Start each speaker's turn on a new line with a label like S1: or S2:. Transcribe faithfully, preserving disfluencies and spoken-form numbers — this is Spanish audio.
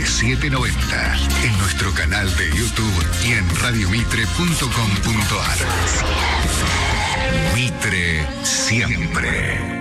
S1: setecientos noventa, en nuestro canal de YouTube y en radiomitre punto com punto ar. Mitre siempre.